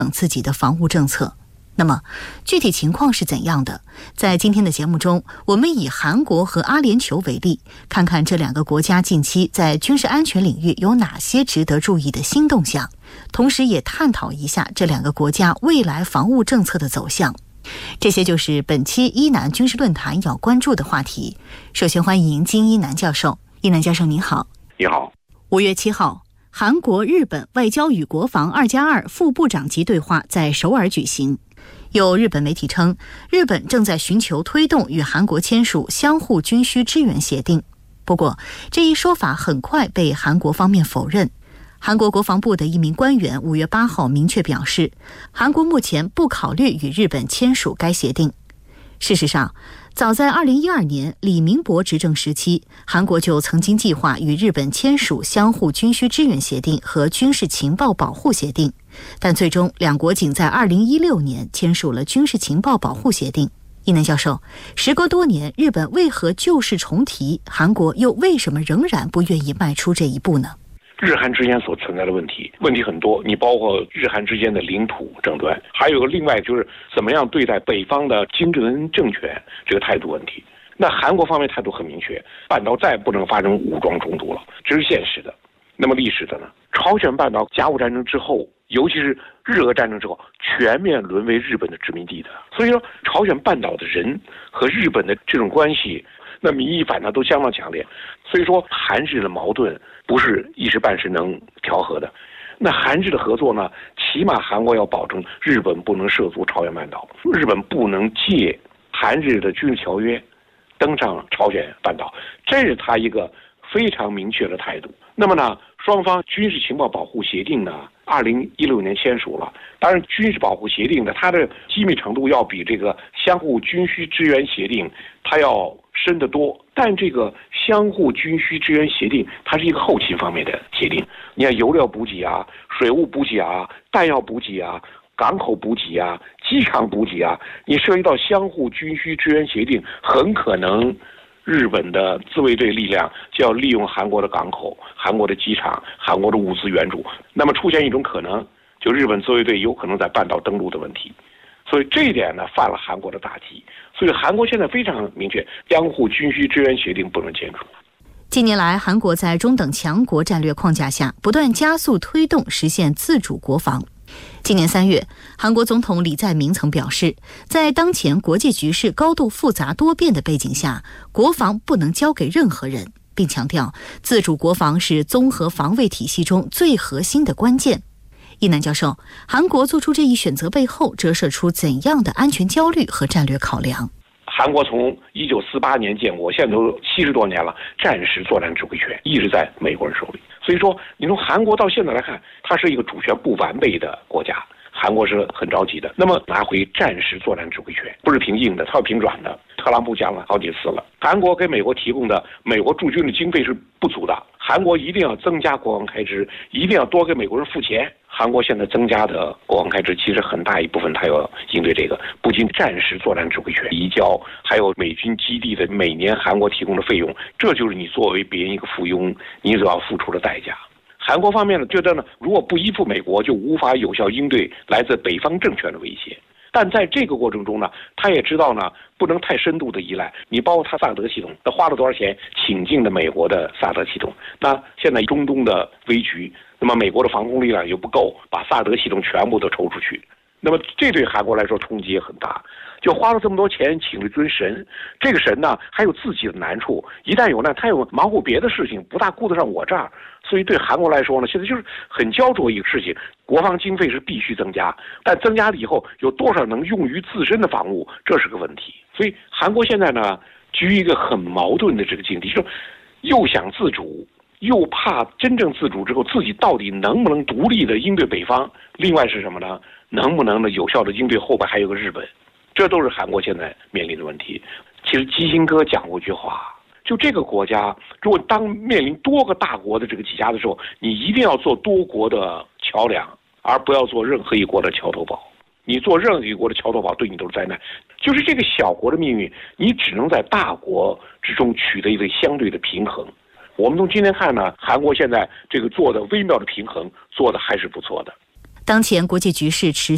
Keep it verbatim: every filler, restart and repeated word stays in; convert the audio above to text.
自己的防务政策。那么具体情况是怎样的？在今天的节目中，我们以韩国和阿联酋为例，看看这两个国家近期在军事安全领域有哪些值得注意的新动向，同时也探讨一下这两个国家未来防务政策的走向。这些就是本期伊南军事论坛要关注的话题。首先欢迎金一南教授。一南教授您好。 你好。 五月七号，韩国、日本外交与国防二加二副部长级对话在首尔举行。有日本媒体称，日本正在寻求推动与韩国签署相互军需支援协定。不过，这一说法很快被韩国方面否认。韩国国防部的一名官员五月八号明确表示，韩国目前不考虑与日本签署该协定。事实上，早在二零一二年李明博执政时期，韩国就曾经计划与日本签署相互军需支援协定和军事情报保护协定，但最终两国仅在二零一六年签署了军事情报保护协定。一南教授，时隔多年，日本为何旧事重提？韩国又为什么仍然不愿意迈出这一步呢？ 日韩之间所存在的问题，问题很多，你包括日韩之间的领土争端，还有另外就是怎么样对待北方的金正恩政权这个态度问题。那韩国方面态度很明确，半岛再不能发生武装冲突了，这是现实的。那么历史的呢？朝鲜半岛甲午战争之后，尤其是日俄战争之后，全面沦为日本的殖民地的。所以说，朝鲜半岛的人和日本的这种关系，那民意反弹都相当强烈。所以说，韩日的矛盾不是一时半时能调和的。那韩日的合作呢，起码韩国要保证日本不能涉足朝鲜半岛，日本不能借韩日的军事条约登上朝鲜半岛，这是他一个非常明确的态度。那么呢，双方军事情报保护协定呢，二零一六年签署了。当然，军事保护协定呢，它的机密程度要比这个相互军需支援协定它要深得多。但这个相互军需支援协定，它是一个后勤方面的协定。你看，油料补给啊、水务补给啊、弹药补给啊、港口补给啊、机场补给啊，你涉及到相互军需支援协定，很可能日本的自卫队力量就要利用韩国的港口、韩国的机场、韩国的物资援助。那么出现一种可能，就日本自卫队有可能在半岛登陆的问题。所以这一点呢，犯了韩国的大忌。所以韩国现在非常明确，相互军需支援协定不能签署。 近年来，韩国在中等强国战略框架下，不断加速推动实现自主国防。今年三月，韩国总统李在明曾表示，在当前国际局势高度复杂多变的背景下，国防不能交给任何人，并强调自主国防是综合防卫体系中最核心的关键。一南教授，韩国做出这一选择背后折射出怎样的安全焦虑和战略考量？ 韩国从一九四八年建国，现在都七十多年了，战时作战指挥权一直在美国人手里。所以说，你从韩国到现在来看，它是一个主权不完备的国家，韩国是很着急的。那么拿回战时作战指挥权，不是凭硬的，它要凭软的。特朗普讲了好几次了，韩国给美国提供的美国驻军的经费是不足的，韩国一定要增加国防开支，一定要多给美国人付钱。韩国现在增加的国防开支，其实很大一部分它要应对这个，不仅战时作战指挥权移交，还有美军基地的每年韩国提供的费用，这就是你作为别人一个附庸，你所要付出的代价。韩国方面呢，觉得呢，如果不依附美国，就无法有效应对来自北方政权的威胁。但在这个过程中呢，他也知道呢，不能太深度的依赖。你包括他萨德系统，他花了多少钱请进了美国的萨德系统？那现在中东的危局，那么美国的防空力量又不够，把萨德系统全部都抽出去，那么这对韩国来说冲击也很大。就花了这么多钱请了一尊神，这个神呢还有自己的难处，一旦有难，他又忙活别的事情，不大顾得上我这儿。所以对韩国来说呢，现在就是很焦灼一个事情，国防经费是必须增加，但增加了以后有多少能用于自身的防务，这是个问题。所以韩国现在呢居于一个很矛盾的这个境地，就又想自主，又怕真正自主之后自己到底能不能独立的应对北方，另外是什么呢？能不能呢有效的应对后边还有个日本，这都是韩国现在面临的问题。其实基辛格讲过一句话，就这个国家如果当面临多个大国的这个挤压的时候，你一定要做多国的桥梁，而不要做任何一国的桥头堡。你做任何一国的桥头堡对你都是灾难。就是这个小国的命运，你只能在大国之中取得一个相对的平衡。我们从今天看呢，韩国现在这个做的微妙的平衡做的还是不错的。 当前国际局势持